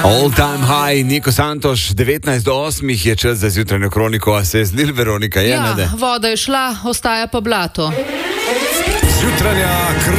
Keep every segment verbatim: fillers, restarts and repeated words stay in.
All time high, Niko Santoš, devetnajst do osmih je čas za zjutranjo kroniko, a se je zlil Veronika, je, ja, ne de? Voda je šla, ostaja pa blato. Zjutranja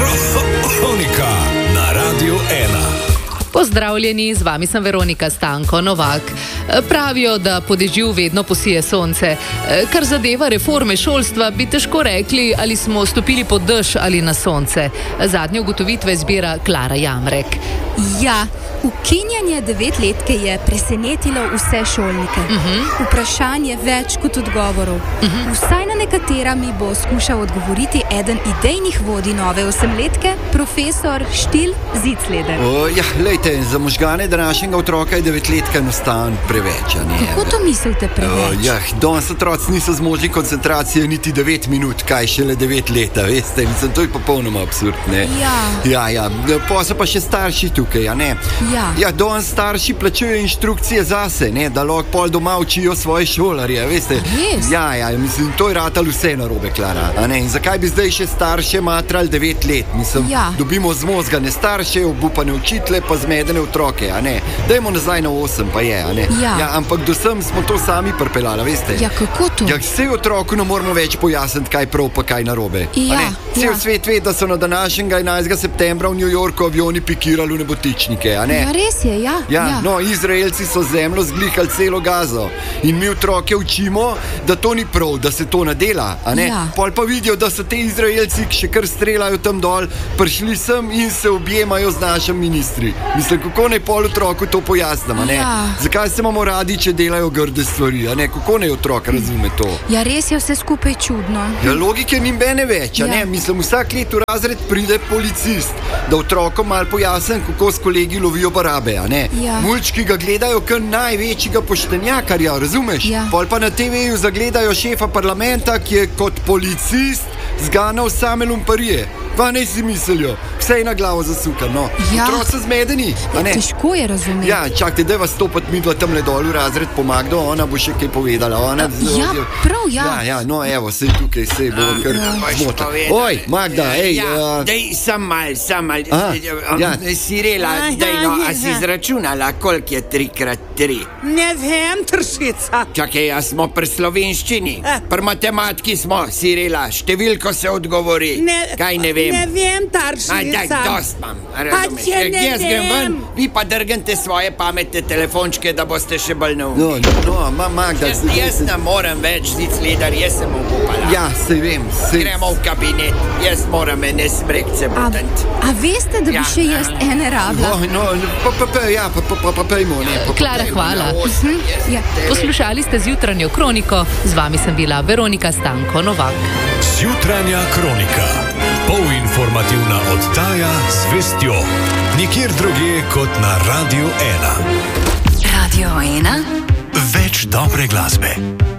kronika na Radiu ena. Pozdravljeni, z vami sem Veronika Stanko Novak. Pravijo, da po dežju vedno posije sonce. Kar zadeva reforme šolstva, bi težko rekli, ali smo stopili pod dež ali na sonce. Zadnje ugotovitve zbira Klara Jamrek. Ja, ukinjanje devetletke je presenetilo vse šolnike. Uh-huh. Vprašanje več kot odgovorov. Uh-huh. Vsaj na nekatera mi bo skušal odgovoriti eden idejnih vodij nove osemletke, profesor Štil Zicleder. O, ja, lejte, za možgane današnjega otroka je devetletka enostavno preveč, a ne? Kako to mislite preveč? O, ja, danes otroci niso zmožni koncentracije niti devet minut, kaj šele devet leta, veste, mislim, to je popolnoma absurd, ne? Ja. Ja, ja, pa so pa še starši tukaj, a ne? Ja. Ja, danes starši plačujejo inštrukcije zase, ne, da lahko pol doma učijo svoje šolarje, veste? Res? Ja, ja, mislim, to je ratalo vse narobe, Klara, a ne? In zakaj bi zdaj še starše matrali devet let? Mislim, ja. Dobimo zmozgane starše, obupane učitele, pa zmedene otroke, a ne? Dajmo nazaj na osem, pa je, a ne? Ja. Ja, ampak do sem smo to sami pripeljali, veste? Ja, kako to? Ja, vse otroku ne moramo več pojasniti, kaj prav, pa kaj narobe. Ja, a ne? Cel ja. svet ve, da so na današnjega enajstega septembra v New Yorku avioni pikirali v nebotičnike, a ne? Ja, res je, ja. Ja, ja. no, Izraelci so zemljo zglihali celo Gazo in mi otroke učimo, da to ni prav, da se to ne dela, a ne? Ja. Pol pa vidijo, da so te Izraelci, ki še kar strelajo tam dol, prišli sem in se objemajo z našim ministri. Mislim, kako naj pol otroku to pojasnim, a ne? Ja. Zakaj se imamo radi, če delajo grde stvari, a ne? Kako naj otrok razume to? Ja, res je vse skupaj čudno. Ja, logike ni mene več, a Ja. ne? Mislim, vsak let v razred pride policist, da otrokom malo pojasnim, kako s kolegi lovijo barabe, a ne? Ja. Mulčki ga gledajo kot največjega poštenjakarja, razumeš? Ja. Pol pa na te veju zagledajo šefa parlamenta, ki je kot policist zganal same lumparije. Pa ne si mislijo, vse je na glavo zasukan, no. Ja. Otroci so zmedeni, a ne? Težko je razumeti. Ja, čakajte, da vas stopati midva tamle dol v razred po Magdo, ona bo še kaj povedala. Ona z- Ja, prav, ja. Ja, ja, no evo, sej tukaj, sej bo kar zmota. Oj, Magda, ej, Ja, uh, dej, sam mal, sam mal. A, ja. Sirela, dej no, a si izračunala, koliko je tri krat tri? Ne vem, tršica. Čakaj, a smo pri slovenščini? Pri matematiki smo, Sirela, številko se odgovori. Ne, Kaj ne vem? Ne vem, Aj, daj, taršica. dost imam, razumeš? če ne Jaz grem ven, vem. vi pa drgnite svoje pametne telefončke, da boste še bolj neumni. no, no, ma, Magda, Jaz, sej- jaz ne morem več Zicleder, jaz sem obupala. Ja, sej vem, sej... Gremo v kabinet, jaz moram ene smrekce A, butant. a veste, da bi Ja. še jaz ene rabila? No, no, pa, pa, pa, ja, pa, pa, pa, pa pejmo, ne, pa, pa, Klara, pejmo. hvala. Ja. Poslušali ste zjutranjo kroniko, z vami sem bila Veronika Stanko Novak. Zjutranja kronika. Polinformativna oddaja z vestjo. Nikjer drugje kot na Radiu ena. Radio ena. Več dobre glasbe.